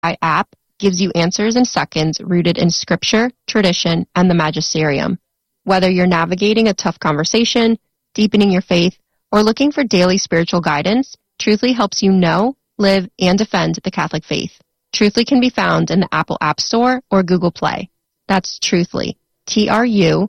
app gives you answers in seconds rooted in scripture, tradition, and the magisterium. Whether you're navigating a tough conversation, deepening your faith, or looking for daily spiritual guidance, Truthly helps you know, live, and defend the Catholic faith. Truthly can be found in the Apple App Store or Google Play. That's Truthly. Truthly.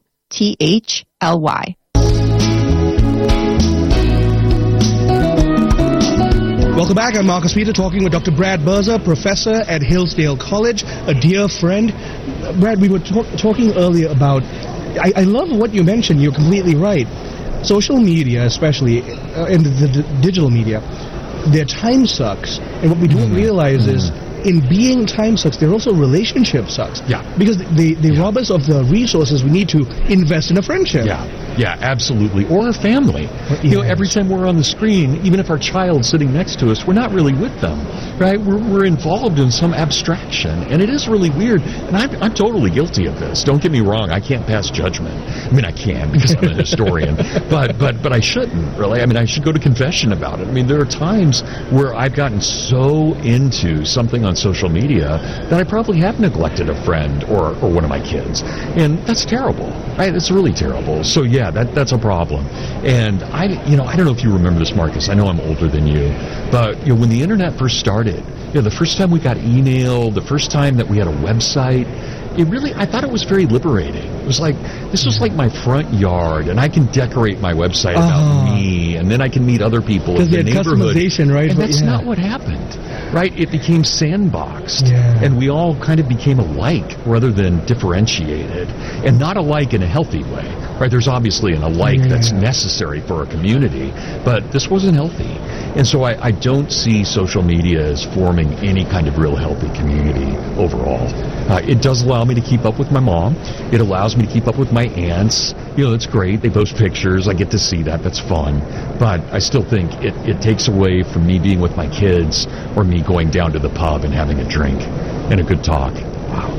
Welcome back. I'm Marcus Peter talking with Dr. Brad Birza, professor at Hillsdale College, a dear friend. Brad, we were talking earlier about, I love what you mentioned. You're completely right. Social media, especially, and the digital media, their time sucks. And what we don't realize is, in being time sucks, they're also relationship sucks. Yeah. Because they rob us of the resources we need to invest in a friendship. Yeah, absolutely. Or our family. Yes. You know, every time we're on the screen, even if our child's sitting next to us, we're not really with them, right? We're involved in some abstraction, and it is really weird. And I'm totally guilty of this. Don't get me wrong. I can't pass judgment. I mean, I can because I'm a historian, but I shouldn't, really. I mean, I should go to confession about it. I mean, there are times where I've gotten so into something on social media that I probably have neglected a friend or one of my kids. And that's terrible, right? It's really terrible. So, yeah, that's a problem. And I don't know if you remember this, Marcus. I know I'm older than you, but when the internet first started, the first time we got email, the first time that we had a website, I thought it was very liberating. It was like, this was like my front yard, and I can decorate my website about me, and then I can meet other people in the neighborhood. Right? And that's not what happened, right? It became sandboxed, and we all kind of became alike rather than differentiated, and not alike in a healthy way, right? There's obviously an alike that's necessary for a community, but this wasn't healthy. And so I don't see social media as forming any kind of real healthy community overall. It does allow me to keep up with my mom. It allows me to keep up with my aunts. That's great. They post pictures. I get to see that. That's fun. But I still think it takes away from me being with my kids or me going down to the pub and having a drink and a good talk. Wow.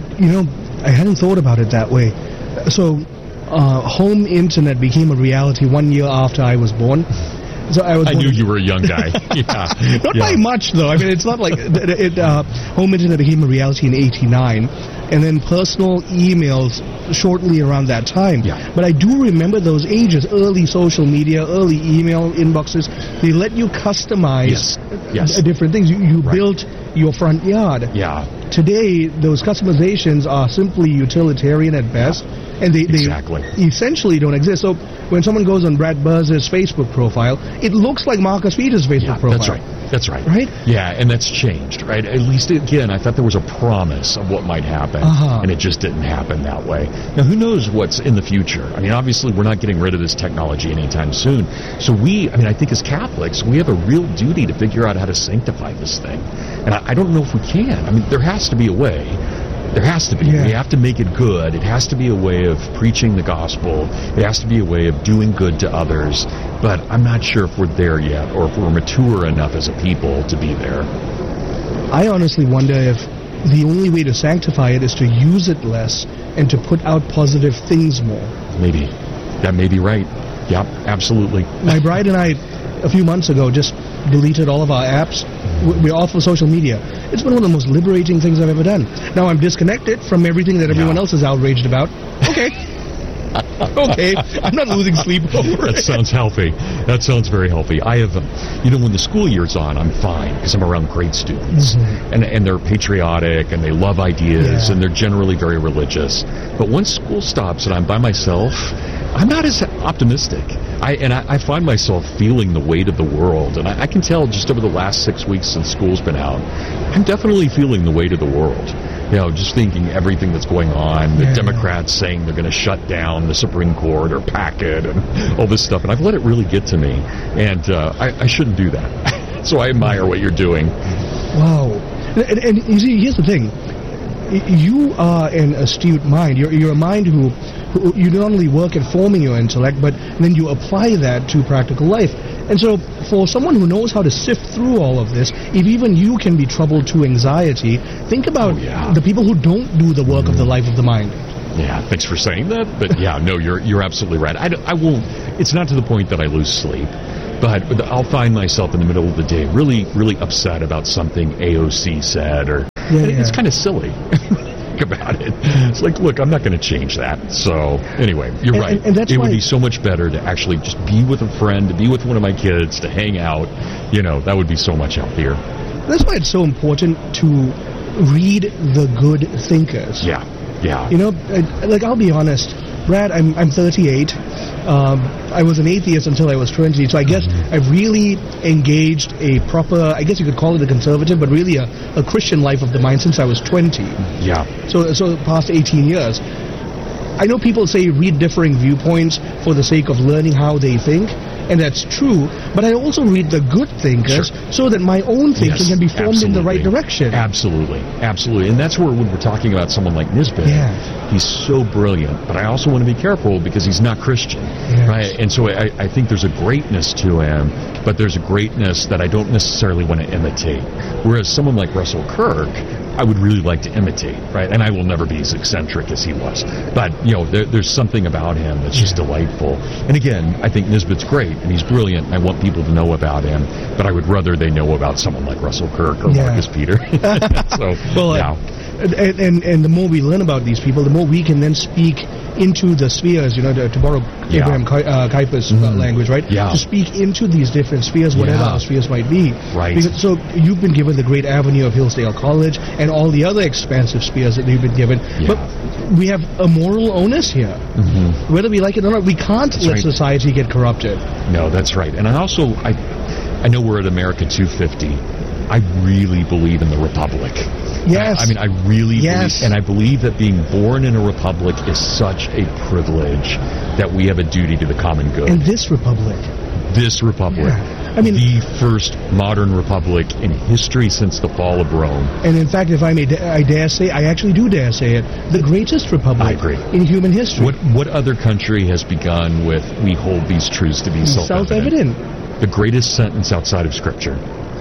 I hadn't thought about it that way. So home internet became a reality 1 year after I was born. So I knew you were a young guy. Not by much, though. I mean, it's not like home internet became a reality in '89, and then personal emails shortly around that time. But I do remember those ages, early social media, early email inboxes. They let you customize different things. You built your front yard. Today, those customizations are simply utilitarian at best, and they essentially don't exist. So when someone goes on Brad Birza's Facebook profile, it looks like Marcus Peter's Facebook profile. That's right. Right? Yeah, and that's changed, right? At least, again, I thought there was a promise of what might happen, and it just didn't happen that way. Now, who knows what's in the future? I mean, obviously, we're not getting rid of this technology anytime soon. So I think as Catholics, we have a real duty to figure out how to sanctify this thing. And I don't know if we can. I mean, there has to be a way. There has to be. We have to make it good. It has to be a way of preaching the gospel. It has to be a way of doing good to others. But I'm not sure if we're there yet, or if we're mature enough as a people to be there. I honestly wonder if the only way to sanctify it is to use it less and to put out positive things more. Maybe. That may be right. Yep, absolutely. My bride and I, a few months ago, just deleted all of our apps. We're off of social media. It's been one of the most liberating things I've ever done. Now I'm disconnected from everything that everyone else is outraged about. Okay. Okay, I'm not losing sleep over it. That sounds healthy. That sounds very healthy. I have, when the school year's on, I'm fine because I'm around great students. And they're patriotic and they love ideas and they're generally very religious. But once school stops and I'm by myself, I'm not as optimistic. I find myself feeling the weight of the world. And I can tell just over the last 6 weeks since school's been out, I'm definitely feeling the weight of the world. Just thinking everything that's going on, the Democrats saying they're going to shut down the Supreme Court or pack it and all this stuff. And I've let it really get to me. And I shouldn't do that. So I admire what you're doing. Wow. And you see, here's the thing. You are an astute mind. You're a mind who you not only work at forming your intellect, but then you apply that to practical life. And so for someone who knows how to sift through all of this, if even you can be troubled to anxiety, think about the people who don't do the work of the life of the mind. Yeah, thanks for saying that. But no, you're absolutely right. I won't. It's not to the point that I lose sleep. But I'll find myself in the middle of the day really, really upset about something AOC said, or it's kind of silly. Think about it. It's like, look, I'm not going to change that. So anyway, you're right. And that's it would be so much better to actually just be with a friend, to be with one of my kids, to hang out. That would be so much healthier. That's why it's so important to read the good thinkers. Yeah. I'll be honest, Brad, I'm 38. I was an atheist until I was 20, so I guess I've really engaged a proper, I guess you could call it a conservative, but really a Christian life of the mind since I was 20. Yeah. So past 18 years. I know people say read differing viewpoints for the sake of learning how they think, and that's true, but I also read the good thinkers so that my own thinking can be formed in the right direction. Absolutely. And that's where when we're talking about someone like Nisbet, he's so brilliant, but I also want to be careful because he's not Christian, right? And so I think there's a greatness to him, but there's a greatness that I don't necessarily want to imitate. Whereas someone like Russell Kirk, I would really like to imitate, right? And I will never be as eccentric as he was. But, there's something about him that's just delightful. And again, I think Nisbet's great, and he's brilliant, and I want people to know about him, but I would rather they know about someone like Russell Kirk or Marcus Peter. And the more we learn about these people, the more we can then speak into the spheres, to borrow Abraham Kuyper's language, right? Yeah. To speak into these different spheres, whatever our spheres might be. Right. So you've been given the great avenue of Hillsdale College and all the other expansive spheres that you've been given. Yeah. But we have a moral onus here. Whether we like it or not, we can't let society get corrupted. No, that's right. And I know we're at America 250. I really believe in the Republic. Yes. I really believe, and I believe that being born in a republic is such a privilege that we have a duty to the common good. And this republic. The first modern republic in history since the fall of Rome. And in fact, if I actually do dare say it, the greatest republic in human history. What other country has begun with, we hold these truths to be self-evident? The greatest sentence outside of Scripture.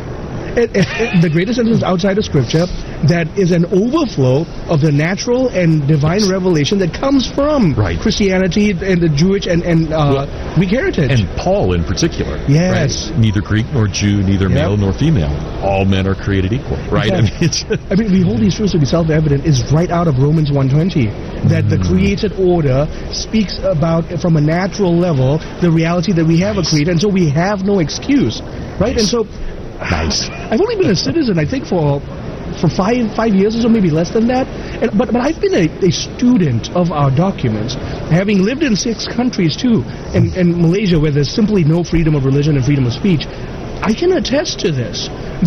The greatest sentence outside of Scripture that is an overflow of the natural and divine revelation that comes from Christianity and the Jewish and Greek heritage. And Paul in particular. Yes. Right? Neither Greek nor Jew, neither male nor female. All men are created equal, right? We hold these truths to be self-evident is right out of Romans 1:20. That the created order speaks about, from a natural level, the reality that we have a creator, and so we have no excuse, right? And so I've only been a citizen, I think, for 5 years or so, maybe less than that. But I've been a student of our documents, having lived in 6 countries too, and Malaysia, where there's simply no freedom of religion and freedom of speech. I can attest to this.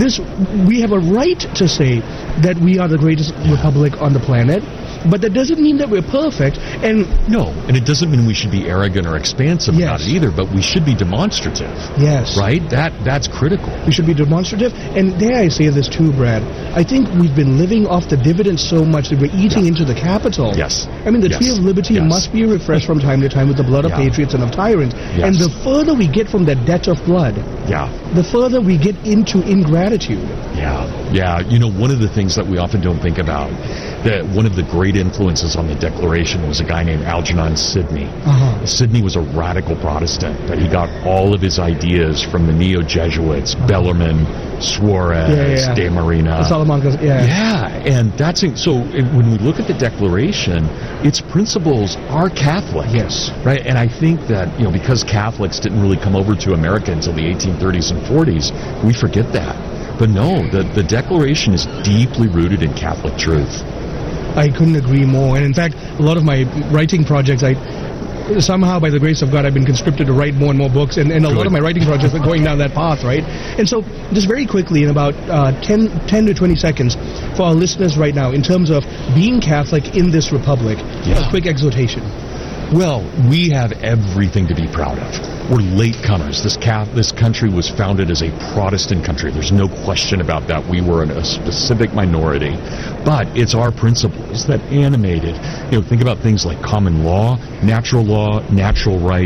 We have a right to say that we are the greatest republic on the planet. But that doesn't mean that we're perfect, and it doesn't mean we should be arrogant or expansive about it either, but we should be demonstrative. Yes. Right? That's critical. We should be demonstrative, and dare I say this too, Brad, I think we've been living off the dividends so much that we're eating into the capital. Yes. The tree of liberty must be refreshed from time to time with the blood of patriots and of tyrants. Yes. And the further we get from that debt of blood, the further we get into ingratitude. Yeah. One of the things that we often don't think about, that one of the great influences on the Declaration was a guy named Algernon Sidney. Sidney was a radical Protestant, but he got all of his ideas from the neo-Jesuits, Bellarmine, Suarez, De Marina. Salamanca, and so when we look at the Declaration, its principles are Catholic. Yes. Right? And I think that, because Catholics didn't really come over to America until the 1830s and 40s, we forget that. But no, the Declaration is deeply rooted in Catholic truth. I couldn't agree more. And in fact, a lot of my writing projects, somehow, by the grace of God, I've been conscripted to write more and more books, and a lot of my writing projects are going down that path, right? And so, just very quickly, in about 10 to 20 seconds, for our listeners right now, in terms of being Catholic in this republic, a quick exhortation. Well, we have everything to be proud of. We're latecomers. This country was founded as a Protestant country. There's no question about that. We were in a specific minority. But it's our principles that animated. Think about things like common law, natural rights,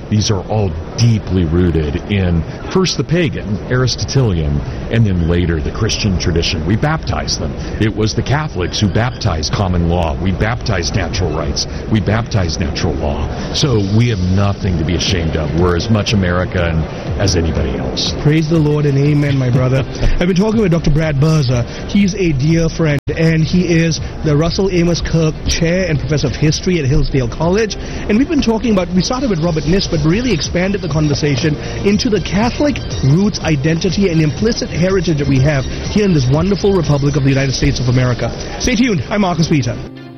these are all deeply rooted in first the pagan, Aristotelian, and then later the Christian tradition. We baptized them. It was the Catholics who baptized common law. We baptized natural rights. We baptized natural law. So we have nothing to be ashamed of. We're as much American as anybody else. Praise the Lord and amen, my brother. I've been talking with Dr. Brad Buzza. He's a dear friend, and he is the Russell Amos Kirk Chair and Professor of History at Hillsdale College. And we've been talking about, we started with Robert Niss, but really expanded the conversation into the Catholic roots, identity, and implicit heritage that we have here in this wonderful Republic of the United States of America. Stay tuned. I'm Marcus Peter.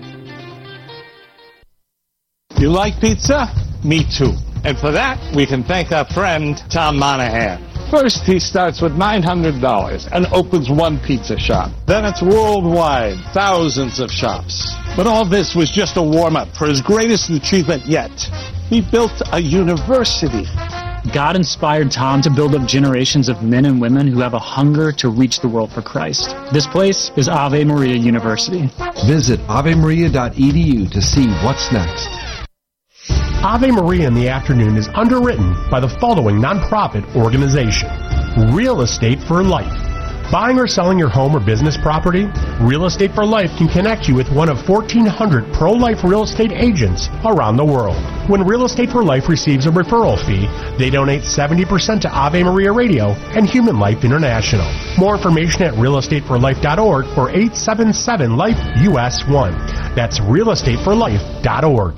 You like pizza? Me too. And for that, we can thank our friend Tom Monahan. First, he starts with $900 and opens one pizza shop. Then it's worldwide, thousands of shops. But all this was just a warm-up for his greatest achievement yet. He built a university. God inspired Tom to build up generations of men and women who have a hunger to reach the world for Christ. This place is Ave Maria University. Visit avemaria.edu to see what's next. Ave Maria in the Afternoon is underwritten by the following nonprofit organization: Real Estate for Life. Buying or selling your home or business property? Real Estate for Life can connect you with one of 1,400 pro-life real estate agents around the world. When Real Estate for Life receives a referral fee, they donate 70% to Ave Maria Radio and Human Life International. More information at realestateforlife.org or 877-LIFE-US1. That's realestateforlife.org.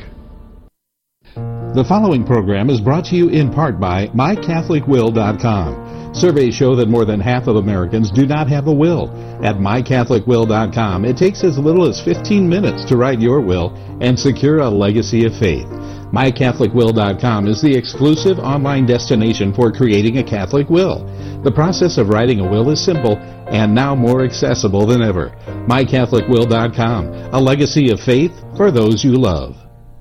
The following program is brought to you in part by MyCatholicWill.com. Surveys show that more than half of Americans do not have a will. At MyCatholicWill.com, it takes as little as 15 minutes to write your will and secure a legacy of faith. MyCatholicWill.com is the exclusive online destination for creating a Catholic will. The process of writing a will is simple and now more accessible than ever. MyCatholicWill.com, a legacy of faith for those you love.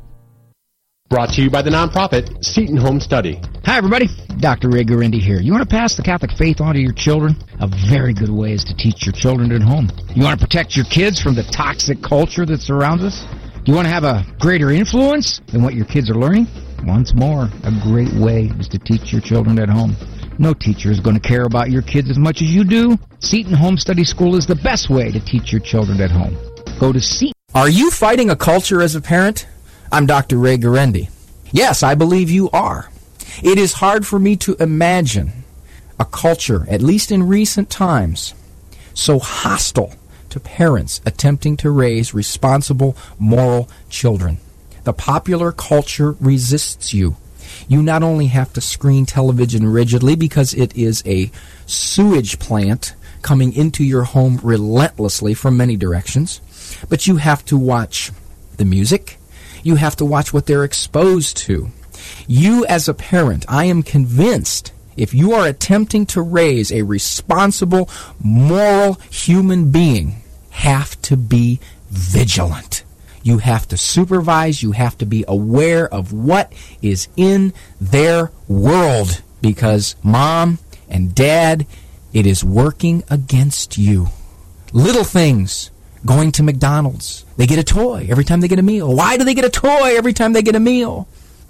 Brought to you by the nonprofit Seton Home Study. Hi, everybody. Dr. Ray Guarendi here. You want to pass the Catholic faith on to your children? A very good way is to teach your children at home. You want to protect your kids from the toxic culture that surrounds us? Do you want to have a greater influence than what your kids are learning? Once more, a great way is to teach your children at home. No teacher is going to care about your kids as much as you do. Seton Home Study School is the best way to teach your children at home. Go to Seton. Are you fighting a culture as a parent? I'm Dr. Ray Guarendi. Yes, I believe you are. It is hard for me to imagine a culture, at least in recent times, so hostile to parents attempting to raise responsible, moral children. The popular culture resists you. You not only have to screen television rigidly because it is a sewage plant coming into your home relentlessly from many directions, but you have to watch the music. You have to watch what they're exposed to. You as a parent, I am convinced, if you are attempting to raise a responsible, moral human being, have to be vigilant. You have to supervise. You have to be aware of what is in their world, because Mom and Dad, it is working against you. Little things. Going to McDonald's. They get a toy every time they get a meal. Why do they get a toy every time they get a meal?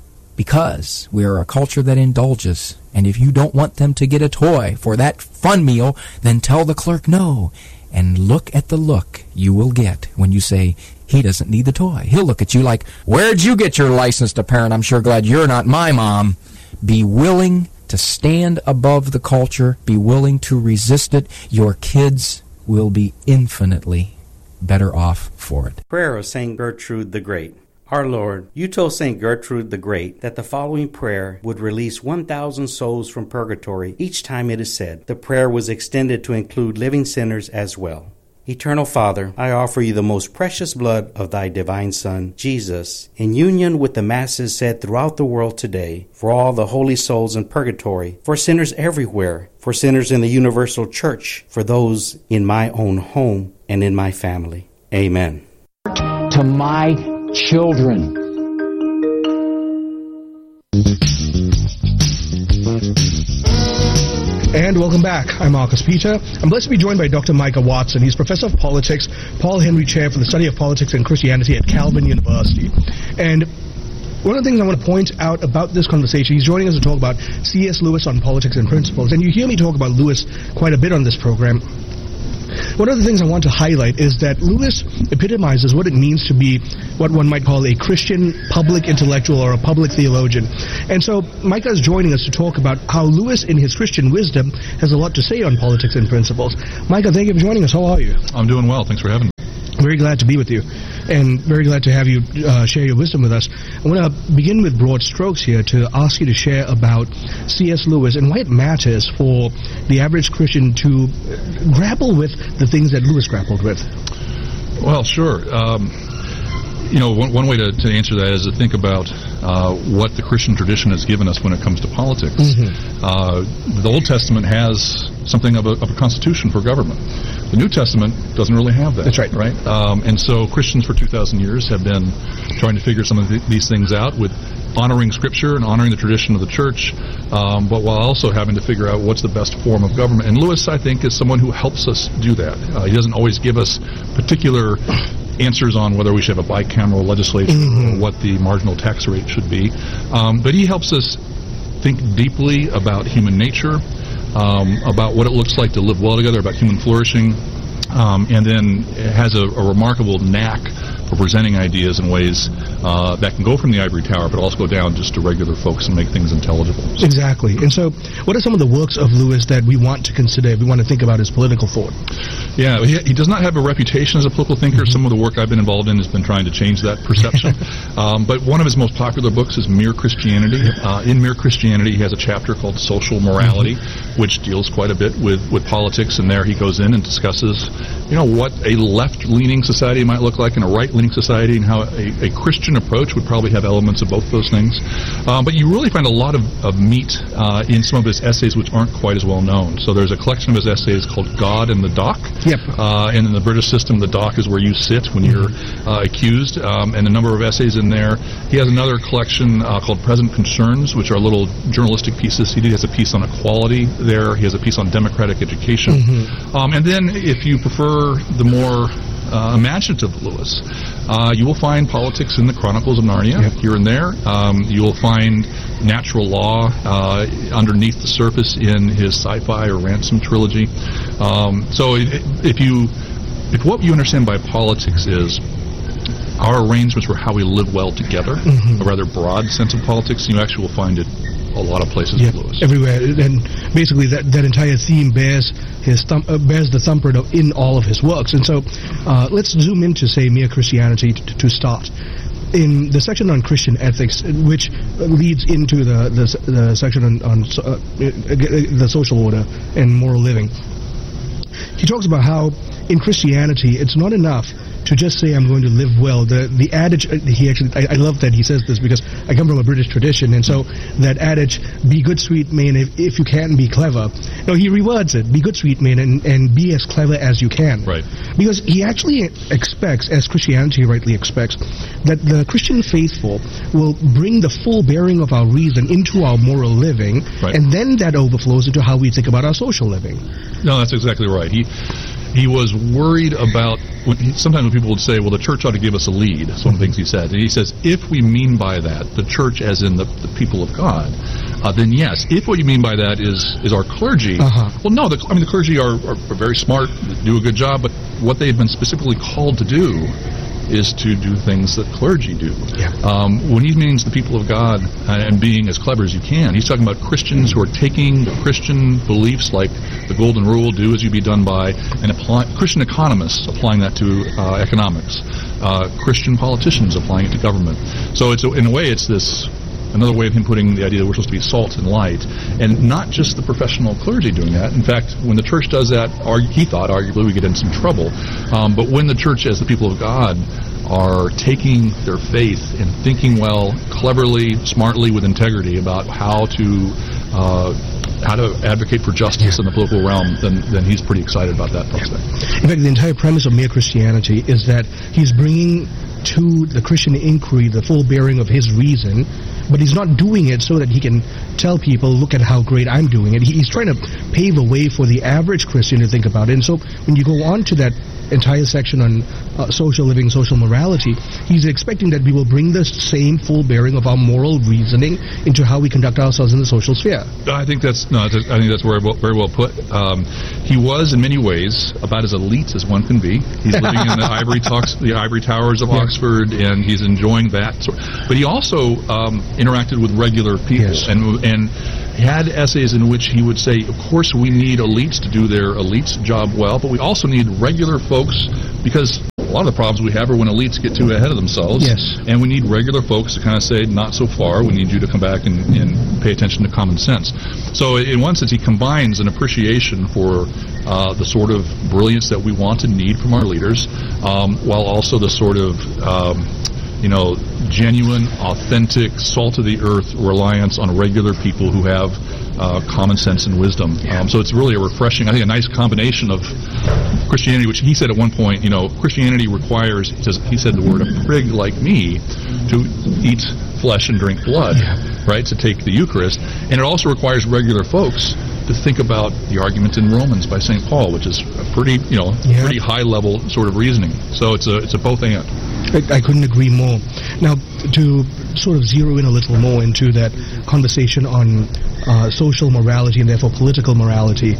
Because we are a culture that indulges. And if you don't want them to get a toy for that fun meal, then tell the clerk no. And look at the look you will get when you say, he doesn't need the toy. He'll look at you like, where'd you get your license to parent? I'm sure glad you're not my mom. Be willing to stand above the culture. Be willing to resist it. Your kids will be infinitely better off for it. Prayer of St. Gertrude the Great. Our Lord, you told St. Gertrude the Great that the following prayer would release 1,000 souls from purgatory each time it is said. The prayer was extended to include living sinners as well. Eternal Father, I offer you the most precious blood of thy divine Son, Jesus, in union with the masses said throughout the world today, for all the holy souls in purgatory, for sinners everywhere, for sinners in the universal church, for those in my own home and in my family. Amen. To my children. And welcome back. I'm Marcus Peter. I'm blessed to be joined by Dr. Micah Watson. He's professor of politics, Paul Henry Chair for the Study of Politics and Christianity at Calvin University. And one of the things I want to point out about this conversation, he's joining us to talk about C.S. Lewis on politics and principles. And you hear me talk about Lewis quite a bit on this program. One of the things I want to highlight is that Lewis epitomizes what it means to be what one might call a Christian public intellectual or a public theologian. And so Micah is joining us to talk about how Lewis, in his Christian wisdom, has a lot to say on politics and principles. Micah, thank you for joining us. How are you? I'm doing well. Thanks for having me. Very glad to be with you, and very glad to have you share your wisdom with us. I want to begin with broad strokes here to ask you to share about C.S. Lewis and why it matters for the average Christian to grapple with the things that Lewis grappled with. Well, sure. One way to answer that is to think about what the Christian tradition has given us when it comes to politics. The Old Testament has something of a constitution for government. The New Testament doesn't really have that. That's right. Right? And so Christians for 2,000 years have been trying to figure some of these things out with honoring Scripture and honoring the tradition of the church, but while also having to figure out what's the best form of government. And Lewis, I think, is someone who helps us do that. He doesn't always give us particular answers on whether we should have a bicameral legislature or what the marginal tax rate should be, but he helps us think deeply about human nature, about what it looks like to live well together, about human flourishing, and then has a remarkable knack for presenting ideas in ways that can go from the ivory tower, but also go down just to regular folks and make things intelligible. Exactly. And so, what are some of the works of Lewis that we want to consider if we want to think about his political thought? Yeah, he does not have a reputation as a political thinker. Some of the work I've been involved in has been trying to change that perception. But one of his most popular books is Mere Christianity. In Mere Christianity, he has a chapter called Social Morality, which deals quite a bit with politics, and there he goes in and discusses, what a left-leaning society might look like and a right-leaning society, and how a Christian approach would probably have elements of both those things. But you really find a lot of meat in some of his essays which aren't quite as well known. So there's a collection of his essays called God and the Dock. Yep. And in the British system, the dock is where you sit when you're accused, and a number of essays in there. He has another collection called Present Concerns, which are little journalistic pieces. He has a piece on equality there. He has a piece on democratic education. And then, if you prefer the more imaginative Lewis, you will find politics in the Chronicles of Narnia, here and there. You will find natural law underneath the surface in his sci-fi or Ransom trilogy. So if what you understand by politics is our arrangements for how we live well together, a rather broad sense of politics, you actually will find it a lot of places with Lewis. Everywhere. And basically that entire theme bears the thumbprint in all of his works. And so let's zoom into, say, Mere Christianity to start. In the section on Christian ethics, which leads into the section on the social order and moral living, he talks about how in Christianity it's not enough to just say I'm going to live well. The adage, I love that he says this because I come from a British tradition, and so that adage, be good, sweet man, if you can, be clever. No, he rewords it, be good, sweet man, and be as clever as you can. Right. Because he actually expects, as Christianity rightly expects, that the Christian faithful will bring the full bearing of our reason into our moral living, and then that overflows into how we think about our social living. No, that's exactly right. He was worried about, sometimes when people would say, well, the church ought to give us a lead. That's one of the things he said. And he says, if we mean by that the church as in the people of God, then yes. If what you mean by that is our clergy, well, no, the clergy are very smart, do a good job, but what they've been specifically called to do is to do things that clergy do. When he means the people of God and being as clever as you can, he's talking about Christians who are taking Christian beliefs like the golden rule, do as you be done by, and Christian economists applying that to economics, Christian politicians applying it to government. So it's in a way it's this another way of him putting the idea that we're supposed to be salt and light, and not just the professional clergy doing that. In fact, when the church does that, he thought arguably we get in some trouble. But when the church, as the people of God, are taking their faith and thinking well, cleverly, smartly, with integrity about how to advocate for justice in the political realm, then he's pretty excited about that prospect. In fact, the entire premise of Mere Christianity is that he's bringing to the Christian inquiry the full bearing of his reason, but he's not doing it so that he can tell people, look at how great I'm doing it. He's trying to pave a way for the average Christian to think about it. And so when you go on to that entire section on social living, social morality, he's expecting that we will bring the same full bearing of our moral reasoning into how we conduct ourselves in the social sphere. I think that's very well put. He was in many ways about as elite as one can be. He's living in the ivory towers of Oxford, and he's enjoying that. But he also interacted with regular people, and had essays in which he would say, of course we need elites to do their elites job well, but we also need regular folks, because a lot of the problems we have are when elites get too ahead of themselves. Yes. And we need regular folks to kind of say, not so far, we need you to come back and pay attention to common sense. So in one sense, he combines an appreciation for the sort of brilliance that we want and need from our leaders, while also the sort of genuine, authentic, salt-of-the-earth reliance on regular people who have common sense and wisdom. So it's really a refreshing, I think, a nice combination of Christianity, which he said at one point, Christianity requires, he said the word, a prig like me to eat flesh and drink blood, right, to take the Eucharist. And it also requires regular folks to think about the argument in Romans by St. Paul, which is a pretty high-level sort of reasoning. So it's a both and. I couldn't agree more. Now, to sort of zero in a little more into that conversation on social morality and therefore political morality,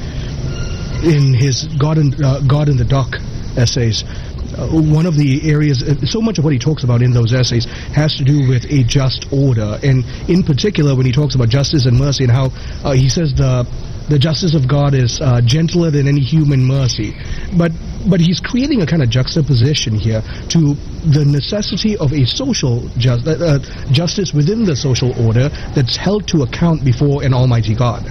in his God in the Dock essays, one of the areas, so much of what he talks about in those essays has to do with a just order, and in particular when he talks about justice and mercy and how he says the justice of God is gentler than any human mercy. But he's creating a kind of juxtaposition here to the necessity of a social justice within the social order that's held to account before an almighty God.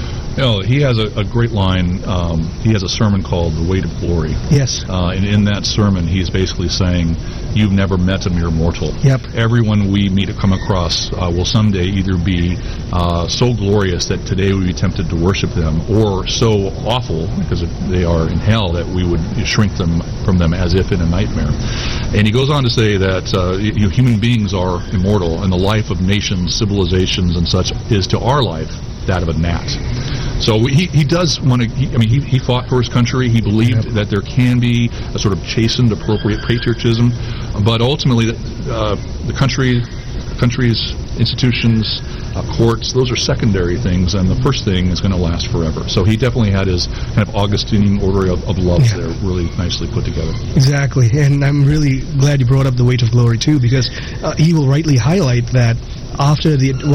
He has a great line. He has a sermon called The Weight of Glory. Yes. And in that sermon, he's basically saying, you've never met a mere mortal. Yep. Everyone we meet or come across will someday either be so glorious that today we would be tempted to worship them, or so awful, because they are in hell, that we would shrink from them as if in a nightmare. And he goes on to say that human beings are immortal, and the life of nations, civilizations, and such is to our life that of a gnat. So he does want to. He fought for his country. He believed that there can be a sort of chastened, appropriate patriotism, but ultimately, the country's institutions, courts, those are secondary things, and the first thing is going to last forever. So he definitely had his kind of Augustinian order of love there really nicely put together. Exactly, and I'm really glad you brought up The Weight of Glory too, because he will rightly highlight that after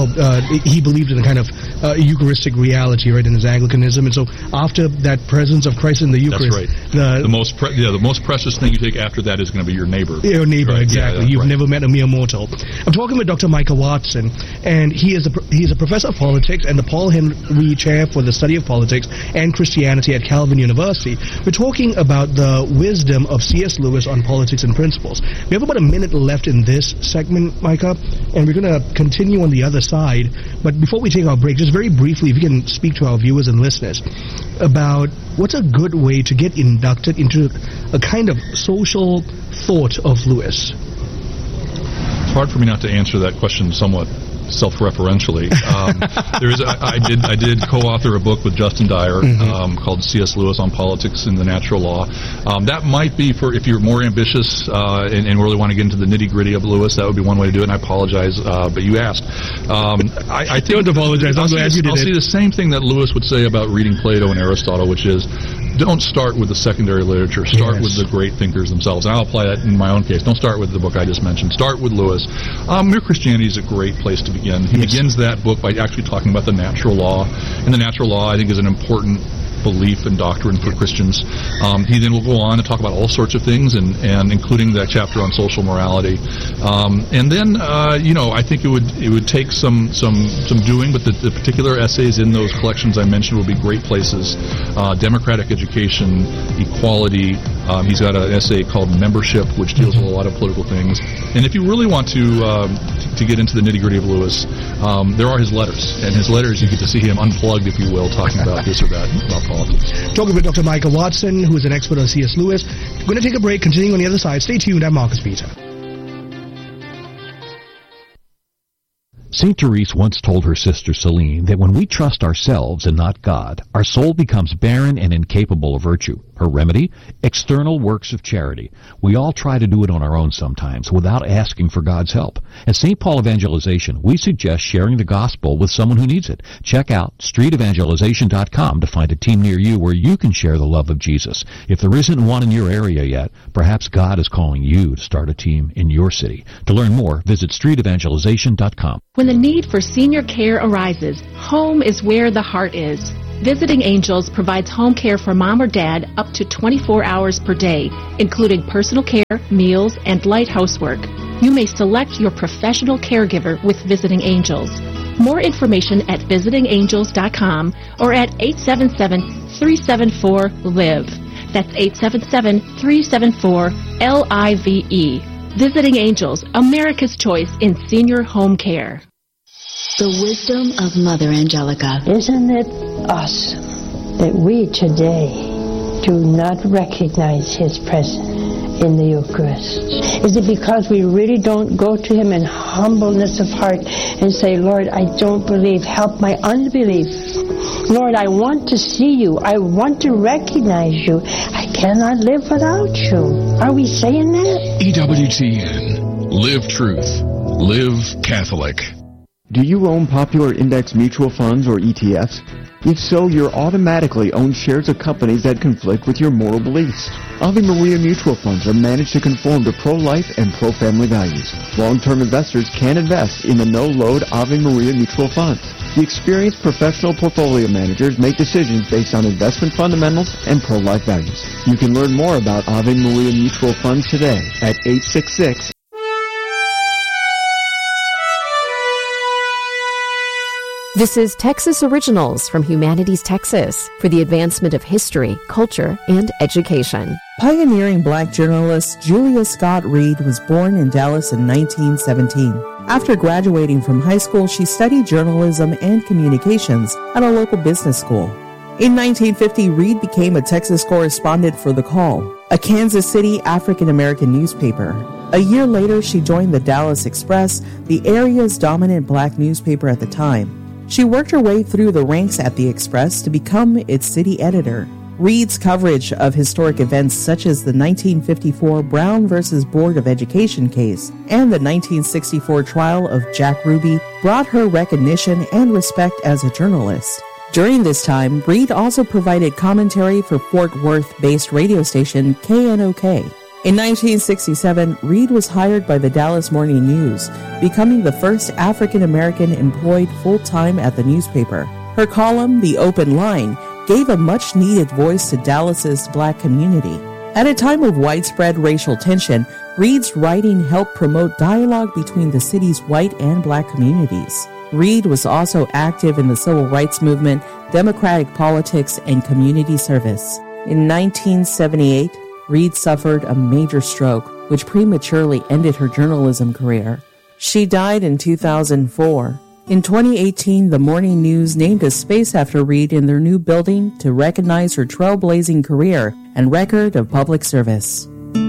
he believed in a kind of Eucharistic reality, right, in his Anglicanism, and so after that presence of Christ in the Eucharist, that's right. The most precious thing you take after that is going to be your neighbor. Your neighbor, right? Exactly. You've never met a mere mortal. I'm talking with Dr. Micah Watson, and he's a professor of politics and the Paul Henry Chair for the Study of Politics and Christianity at Calvin University. We're talking about the wisdom of C.S. Lewis on politics and principles. We have about a minute left in this segment, Micah, and we're going to continue on the other side. But before we take our break, just very briefly, if you can speak to our viewers and listeners about what's a good way to get inducted into a kind of social thought of Lewis. It's hard for me not to answer that question somewhat self-referentially. I did co-author a book with Justin Dyer called C.S. Lewis on Politics and the Natural Law. That might be for if you're more ambitious and really want to get into the nitty-gritty of Lewis. That would be one way to do it, and I apologize, but you asked. I think, don't apologize. I'm glad you did it. I'll see the same thing that Lewis would say about reading Plato and Aristotle, which is, don't start with the secondary literature. Start with the great thinkers themselves. And I'll apply that in my own case. Don't start with the book I just mentioned. Start with Lewis. Mere Christianity is a great place to begin. He begins that book by actually talking about the natural law. And the natural law, I think, is an important belief and doctrine for Christians. He then will go on to talk about all sorts of things, and including that chapter on social morality. And then, I think it would take some doing, but the particular essays in those collections I mentioned will be great places. Democratic education, equality. He's got an essay called Membership, which deals with a lot of political things. And if you really want to get into the nitty-gritty of Lewis, there are his letters. And his letters, you get to see him unplugged, if you will, talking about this or that, about politics. Talking with Dr. Micah Watson, who is an expert on C.S. Lewis. We're going to take a break. Continuing on the other side. Stay tuned. I'm Marcus Peter. St. Therese once told her sister Celine that when we trust ourselves and not God, our soul becomes barren and incapable of virtue. Her remedy? External works of charity. We all try to do it on our own sometimes without asking for God's help. At St. Paul Evangelization, we suggest sharing the gospel with someone who needs it. Check out streetevangelization.com to find a team near you where you can share the love of Jesus. If there isn't one in your area yet, perhaps God is calling you to start a team in your city. To learn more, visit streetevangelization.com. When the need for senior care arises, home is where the heart is. Visiting Angels provides home care for mom or dad up to 24 hours per day, including personal care, meals, and light housework. You may select your professional caregiver with Visiting Angels. More information at visitingangels.com or at 877-374-LIVE. That's 877-374-LIVE. Visiting Angels, America's choice in senior home care. The wisdom of Mother Angelica. Isn't it awesome that we today do not recognize His presence in the Eucharist? Is it because we really don't go to Him in humbleness of heart and say, Lord, I don't believe, help my unbelief. Lord, I want to see you. I want to recognize you. I cannot live without you. Are we saying that? EWTN. Live truth. Live Catholic. Do you own popular index mutual funds or ETFs? If so, you're automatically own shares of companies that conflict with your moral beliefs. Ave Maria mutual funds are managed to conform to pro-life and pro-family values. Long-term investors can invest in the no-load Ave Maria mutual funds. The experienced professional portfolio managers make decisions based on investment fundamentals and pro-life values. You can learn more about Ave Maria mutual funds today at 866. This is Texas Originals from Humanities Texas for the advancement of history, culture, and education. Pioneering black journalist Julia Scott Reed was born in Dallas in 1917. After graduating from high school, she studied journalism and communications at a local business school. In 1950, Reed became a Texas correspondent for The Call, a Kansas City African-American newspaper. A year later, she joined the Dallas Express, the area's dominant black newspaper at the time. She worked her way through the ranks at the Express to become its city editor. Reed's coverage of historic events such as the 1954 Brown versus Board of Education case and the 1964 trial of Jack Ruby brought her recognition and respect as a journalist. During this time, Reed also provided commentary for Fort Worth-based radio station KNOK. In 1967, Reed was hired by the Dallas Morning News, becoming the first African-American employed full-time at the newspaper. Her column, The Open Line, gave a much-needed voice to Dallas's black community. At a time of widespread racial tension, Reed's writing helped promote dialogue between the city's white and black communities. Reed was also active in the civil rights movement, democratic politics, and community service. In 1978, Reed suffered a major stroke, which prematurely ended her journalism career. She died in 2004. In 2018, the Morning News named a space after Reed in their new building to recognize her trailblazing career and record of public service.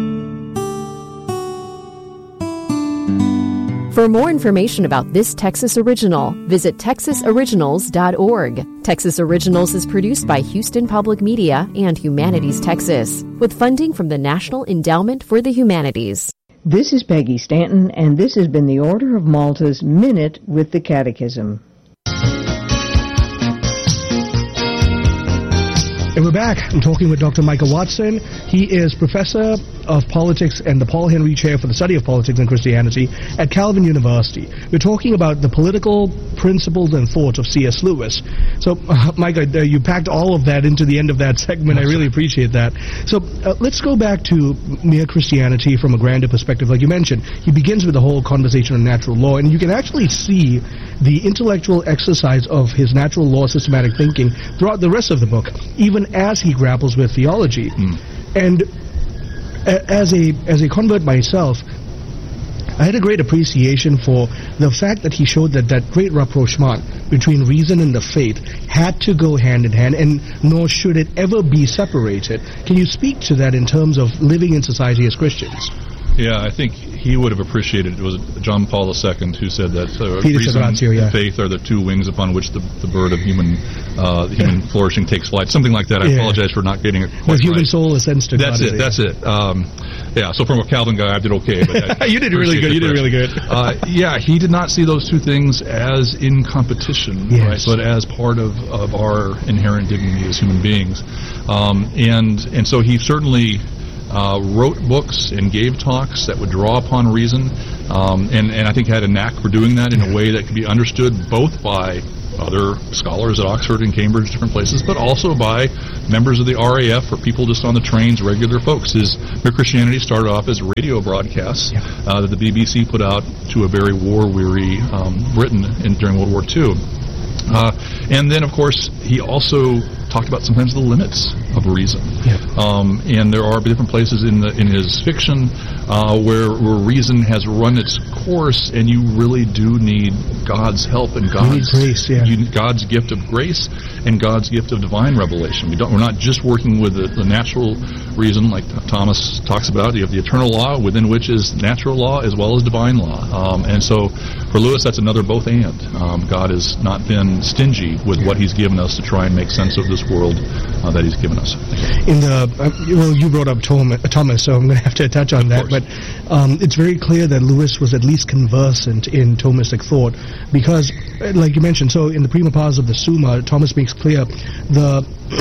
For more information about this Texas Original, visit texasoriginals.org. Texas Originals is produced by Houston Public Media and Humanities Texas, with funding from the National Endowment for the Humanities. This is Peggy Stanton, and this has been the Order of Malta's Minute with the Catechism. And we're back. I'm talking with Dr. Micah Watson. He is Professor of Politics and the Paul Henry Chair for the Study of Politics and Christianity at Calvin University. We're talking about the political principles and thoughts of C.S. Lewis. So, Micah, you packed all of that into the end of that segment. I really appreciate that. So, let's go back to mere Christianity from a grander perspective. Like you mentioned, he begins with the whole conversation on natural law, and you can actually see the intellectual exercise of his natural law systematic thinking throughout the rest of the book, even as he grapples with theology. And as a convert myself, I had a great appreciation for the fact that he showed that great rapprochement between reason and the faith had to go hand in hand, and nor should it ever be separated. Can you speak to that in terms of living in society as Christians? Yeah, I think he would have appreciated it. It was John Paul II who said that reason and faith are the two wings upon which the bird of human flourishing takes flight. Something like that. I apologize for not getting it quite the human right. soul ascends to God. That's it. Yeah, so from a Calvin guy, I did okay. But you did really good. Yeah, he did not see those two things as in competition, right? But as part of our inherent dignity as human beings. And so he certainly wrote books and gave talks that would draw upon reason, and I think had a knack for doing that in a way that could be understood both by other scholars at Oxford and Cambridge, different places, but also by members of the RAF or people just on the trains, regular folks. His Mere Christianity started off as radio broadcasts that the BBC put out to a very war-weary Britain during World War II. And then, of course, he also talked about sometimes the limits of reason. And there are different places in his fiction where reason has run its course, and you really do need God's help and God's grace, God's gift of grace and God's gift of divine revelation. We're not just working with the natural reason, like Thomas talks about. You have the eternal law, within which is natural law as well as divine law. And so for Lewis, that's another both and. God has not been stingy with what he's given us to try and make sense of this world that he's given us. In the you brought up Thomas, so I'm going to have to touch on that. But it's very clear that Lewis was at least conversant in Thomistic thought, because, like you mentioned, so in the Prima Pars of the Summa, Thomas makes clear the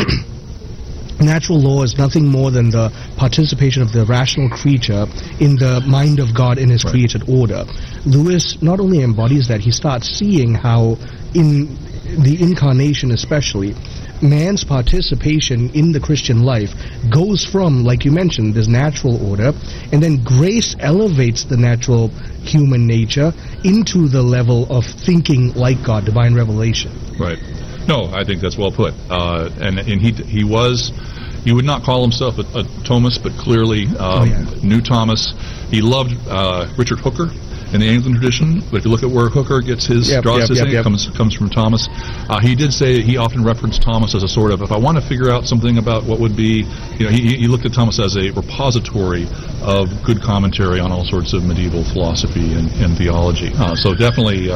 natural law is nothing more than the participation of the rational creature in the mind of God in his created order. Lewis not only embodies that, he starts seeing how in the incarnation especially, man's participation in the Christian life goes from, like you mentioned, this natural order, and then grace elevates the natural human nature into the level of thinking like God, divine revelation. Right. No, I think that's well put. And he was, you would not call himself a Thomist, but clearly knew Thomas. He loved Richard Hooker in the Anglican tradition, but if you look at where Hooker gets his draws his name, comes from Thomas. He did say he often referenced Thomas as a sort of, if I want to figure out something about what would be, he looked at Thomas as a repository of good commentary on all sorts of medieval philosophy and theology. So definitely,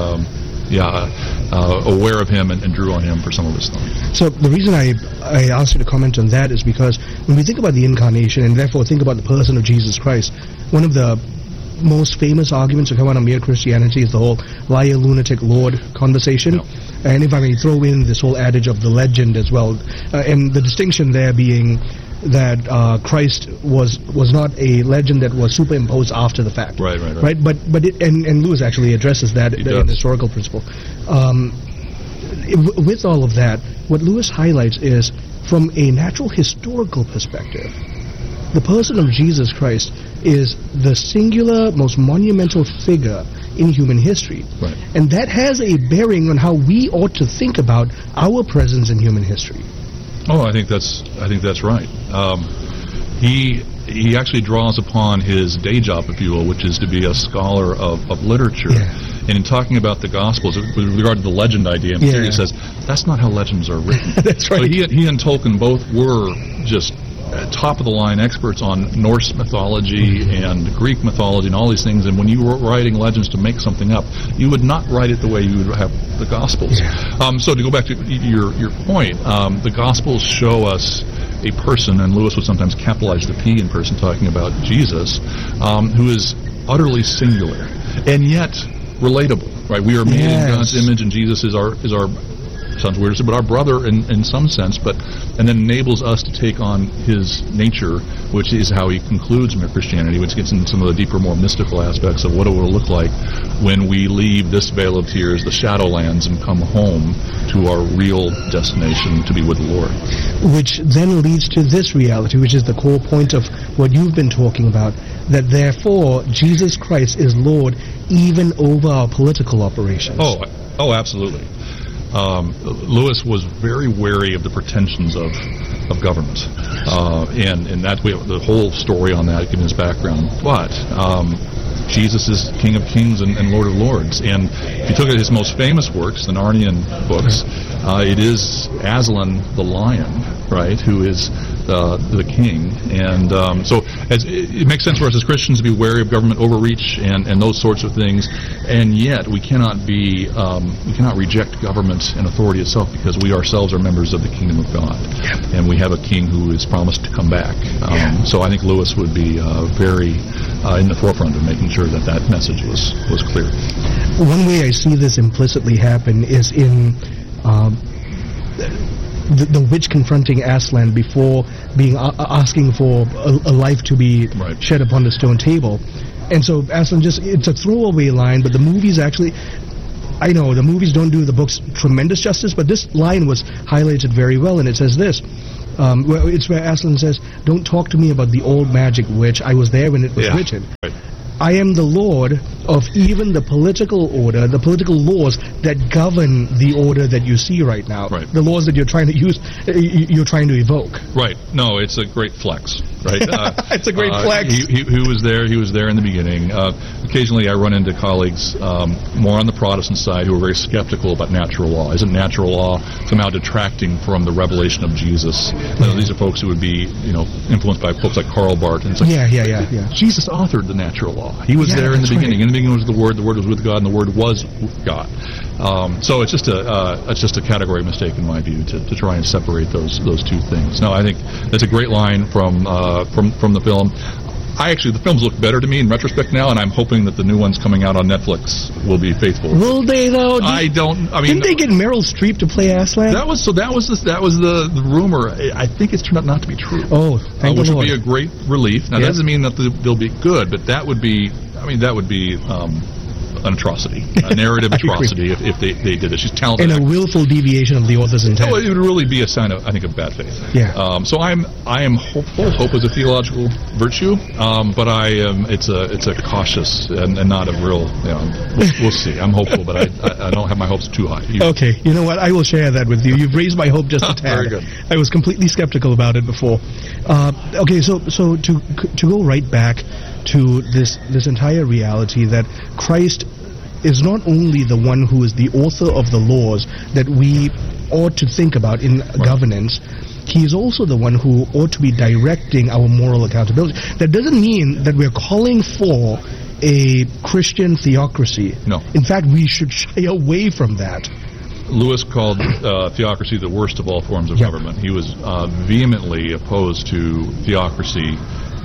aware of him and drew on him for some of his thought. So the reason I asked you to comment on that is because when we think about the incarnation and therefore think about the person of Jesus Christ, one of the most famous arguments that come out of Mere Christianity is the whole liar, lunatic, Lord conversation. And if I may throw in this whole adage of the legend as well, and the distinction there being that Christ was not a legend that was superimposed after the fact. Right. But and Lewis actually addresses that in the historical principle. With all of that, what Lewis highlights is, from a natural historical perspective, the person of Jesus Christ is the singular, most monumental figure in human history. Right. And that has a bearing on how we ought to think about our presence in human history. Oh, I think that's right. He actually draws upon his day job, if you will, which is to be a scholar of literature. And in talking about the Gospels, with regard to the legend idea, in particular, he says, that's not how legends are written. That's right. So he and Tolkien both were just top-of-the-line experts on Norse mythology and Greek mythology and all these things, and when you were writing legends to make something up, you would not write it the way you would have the Gospels. So to go back to your point, the Gospels show us a person, and Lewis would sometimes capitalize the P in person talking about Jesus, who is utterly singular, and yet relatable, right? We are made in God's image, and Jesus is our sounds weird to say, but our brother in some sense, and then enables us to take on his nature, which is how he concludes Mere Christianity, which gets into some of the deeper, more mystical aspects of what it will look like when we leave this vale of tears, the shadowlands, and come home to our real destination, to be with the Lord. Which then leads to this reality, which is the core point of what you've been talking about, that therefore Jesus Christ is Lord even over our political operations. Oh, absolutely. Lewis was very wary of the pretensions of government, and that the whole story on that, given his background. But Jesus is King of Kings and Lord of Lords, and if you took his most famous works, the Narnian books, it is Aslan the lion, right, who is the king, and so it makes sense for us as Christians to be wary of government overreach and those sorts of things, and yet we cannot reject government and authority itself, because we ourselves are members of the kingdom of God, and we have a king who is promised to come back. So I think Lewis would be very in the forefront of making sure that message was clear. One way I see this implicitly happen is in the witch confronting Aslan before asking for a life to be shed upon the stone table. And so Aslan it's a throwaway line, but the movies actually, I know the movies don't do the books tremendous justice, but this line was highlighted very well, and it says this. It's where Aslan says, "Don't talk to me about the old magic witch. I was there when it was written. I am the lord of even the political order, the political laws that govern the order that you see right now. The laws that you're trying to use, you're trying to evoke." Right. No, it's a great flex. Right. It's a great flex. He was there. He was there in the beginning. Occasionally, I run into colleagues more on the Protestant side who are very skeptical about natural law. Isn't natural law somehow detracting from the revelation of Jesus? These are folks who would be, influenced by folks like Karl Barth. And it's like, yeah. Jesus authored the natural law. He was there in the beginning. In the beginning was the Word was with God, and the Word was God. So it's just a category mistake in my view to try and separate those two things. No, I think that's a great line from the film. The films look better to me in retrospect now, and I'm hoping that the new ones coming out on Netflix will be faithful. Will they though? Didn't they get Meryl Streep to play Aslan? That was the rumor. I think it's turned out not to be true. Oh, thank which the would Lord. be a great relief. Now that doesn't mean that they'll be good, but that would be an atrocity, a narrative atrocity if they did it. She's talented. And a willful deviation of the author's intent. It would really be a sign of, I think, of bad faith. Yeah. So I am hopeful. Hope is a theological virtue, but it's a cautious and not a real. We'll see. I'm hopeful, but I don't have my hopes too high. Okay. You know what? I will share that with you. You've raised my hope just a tad. Very good. I was completely skeptical about it before. Okay. So to go right back to this entire reality that Christ is not only the one who is the author of the laws that we ought to think about in governance, he is also the one who ought to be directing our moral accountability. That doesn't mean that we're calling for a Christian theocracy. No. In fact, we should shy away from that. Lewis called theocracy the worst of all forms of government. He was vehemently opposed to theocracy.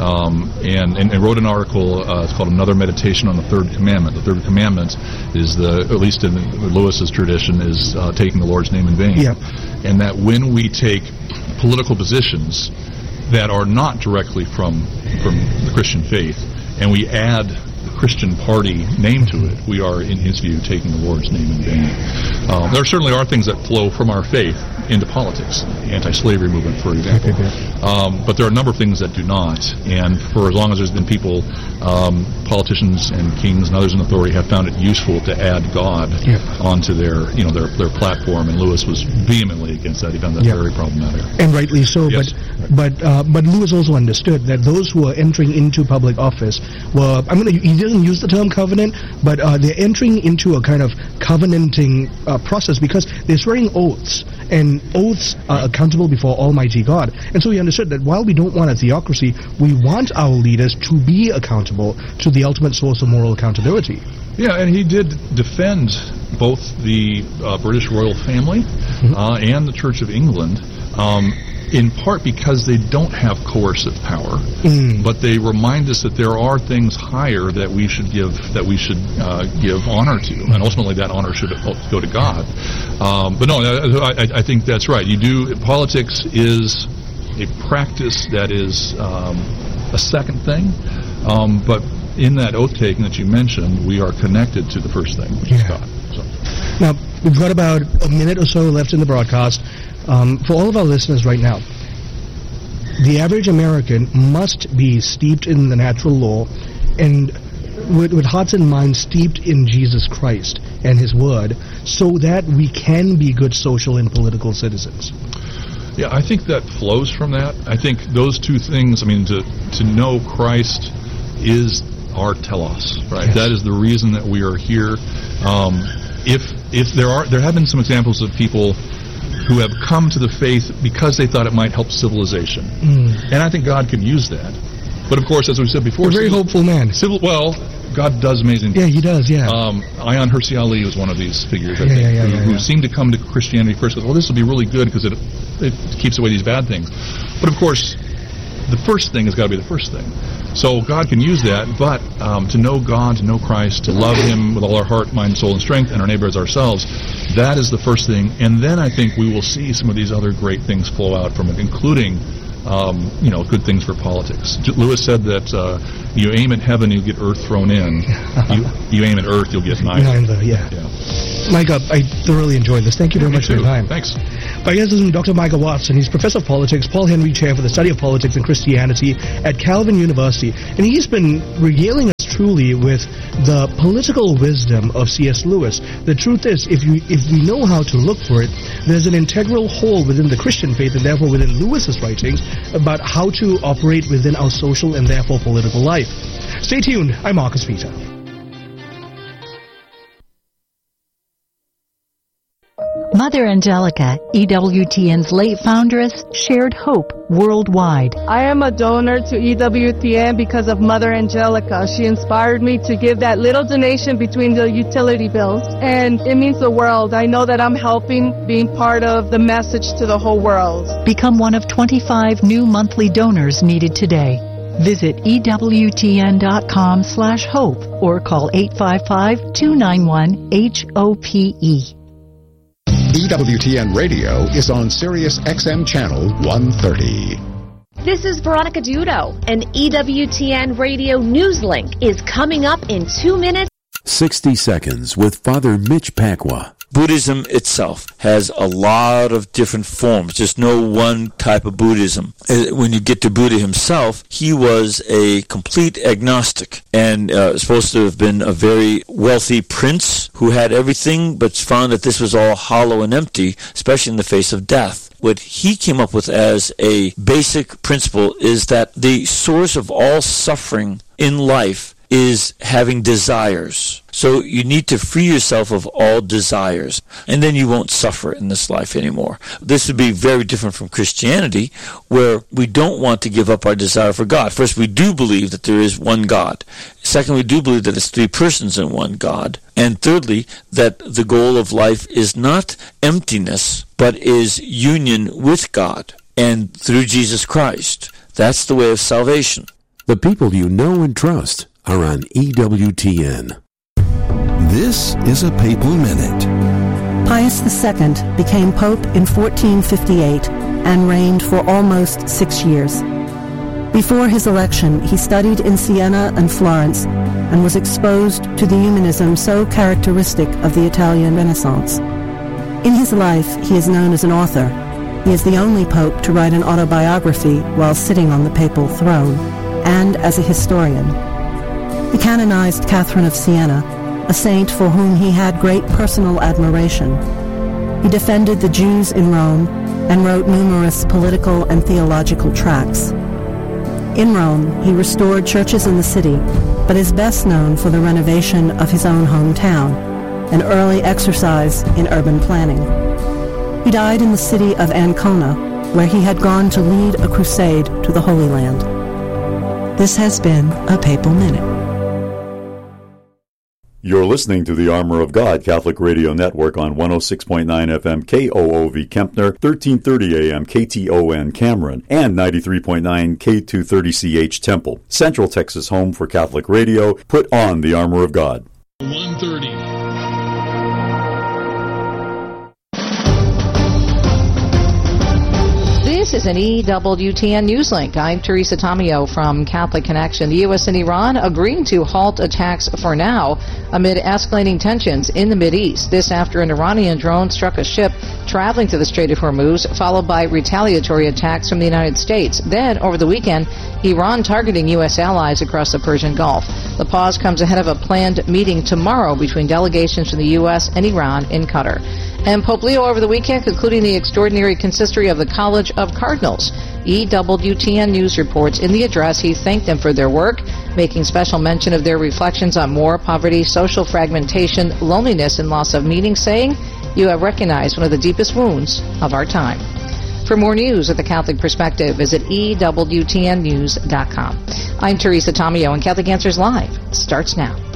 And wrote an article, it's called Another Meditation on the Third Commandment. The Third Commandment is at least in Lewis's tradition, is taking the Lord's name in vain. Yeah. And that when we take political positions that are not directly from the Christian faith, and we add the Christian party name to it, we are, in his view, taking the Lord's name in vain. There certainly are things that flow from our faith into politics, the anti-slavery movement, for example. But there are a number of things that do not, and for as long as there's been people, politicians and kings and others in authority have found it useful to add God onto their platform, and Lewis was vehemently against that. He found that very problematic. And rightly so. Yes. But Lewis also understood that those who are entering into public office were, he doesn't use the term covenant, but they're entering into a kind of covenanting process because they're swearing oaths, and oaths are accountable before Almighty God. And so he understood that while we don't want a theocracy, we want our leaders to be accountable to the ultimate source of moral accountability. Yeah, and he did defend both the British royal family and the Church of England, in part because they don't have coercive power, but they remind us that there are things higher that we should give honor to, and ultimately that honor should go to God. But no, I think that's right. Politics is a practice that is a second thing, but in that oath taking that you mentioned, we are connected to the first thing, which is God. So. Now, we've got about a minute or so left in the broadcast. For all of our listeners right now, the average American must be steeped in the natural law and with hearts and minds steeped in Jesus Christ and His Word, so that we can be good social and political citizens. Yeah, I think that flows from that. I think those two things, to know Christ is our telos, right? Yes. That is the reason that we are here. If there have been some examples of people who have come to the faith because they thought it might help civilization. And I think God can use that. But of course, as we said before, a very hopeful man. God does amazing things. Yeah, he does, yeah. Ayaan Hirsi Ali was one of these figures, I think, who seemed to come to Christianity first with, well, this will be really good because it keeps away these bad things. But of course, the first thing has got to be the first thing. So God can use that, but to know God, to know Christ, to love Him with all our heart, mind, soul, and strength, and our neighbor as ourselves, that is the first thing. And then I think we will see some of these other great things flow out from it, including good things for politics. Lewis said that you aim at heaven, you get earth thrown in. You aim at earth, you'll get neither. Micah, I thoroughly enjoyed this. Thank you very much for your time. Thanks. My guest is Dr. Micah Watson. He's professor of politics, Paul Henry Chair for the Study of Politics and Christianity at Calvin University. And he's been regaling us truly with the political wisdom of C.S. Lewis. The truth is, if we know how to look for it, there's an integral whole within the Christian faith and therefore within Lewis's writings about how to operate within our social and therefore political life. Stay tuned. I'm Marcus Peter. Mother Angelica, EWTN's late foundress, shared hope worldwide. I am a donor to EWTN because of Mother Angelica. She inspired me to give that little donation between the utility bills, and it means the world. I know that I'm helping, being part of the message to the whole world. Become one of 25 new monthly donors needed today. Visit EWTN.com/hope or call 855-291-HOPE. EWTN Radio is on Sirius XM Channel 130. This is Veronica Dudo, and EWTN Radio Newslink is coming up in 2 minutes. 60 Seconds with Father Mitch Pacwa. Buddhism itself has a lot of different forms. There's no one type of Buddhism. When you get to Buddha himself, he was a complete agnostic and supposed to have been a very wealthy prince who had everything, but found that this was all hollow and empty, especially in the face of death. What he came up with as a basic principle is that the source of all suffering in life is having desires. So you need to free yourself of all desires, and then you won't suffer in this life anymore. This would be very different from Christianity, where we don't want to give up our desire for God. First, we do believe that there is one God. Second, we do believe that it's three persons in one God. And thirdly, that the goal of life is not emptiness, but is union with God and through Jesus Christ. That's the way of salvation. The people you know and trust are on EWTN. This is a Papal Minute. Pius II became Pope in 1458 and reigned for almost 6 years. Before his election, he studied in Siena and Florence and was exposed to the humanism so characteristic of the Italian Renaissance. In his life, he is known as an author. He is the only pope to write an autobiography while sitting on the papal throne, and as a historian. He canonized Catherine of Siena, a saint for whom he had great personal admiration. He defended the Jews in Rome and wrote numerous political and theological tracts. In Rome, he restored churches in the city, but is best known for the renovation of his own hometown, an early exercise in urban planning. He died in the city of Ancona, where he had gone to lead a crusade to the Holy Land. This has been a Papal Minute. You're listening to the Armor of God Catholic Radio Network on 106.9 FM KOOV Kempner, 1330 AM KTON Cameron, and 93.9 K230CH Temple. Central Texas home for Catholic radio. Put on the Armor of God. 1:30. This is an EWTN Newslink. I'm Teresa Tomeo from Catholic Connection. The U.S. and Iran agreeing to halt attacks for now amid escalating tensions in the Mideast. This after an Iranian drone struck a ship traveling to the Strait of Hormuz, followed by retaliatory attacks from the United States. Then, over the weekend, Iran targeting U.S. allies across the Persian Gulf. The pause comes ahead of a planned meeting tomorrow between delegations from the U.S. and Iran in Qatar. And Pope Leo over the weekend concluding the extraordinary consistory of the College of Cardinals. EWTN News reports in the address he thanked them for their work, making special mention of their reflections on war, poverty, social fragmentation, loneliness, and loss of meaning, saying, "You have recognized one of the deepest wounds of our time." For more news at the Catholic Perspective, visit EWTNnews.com. I'm Teresa Tomeo, and Catholic Answers Live starts now.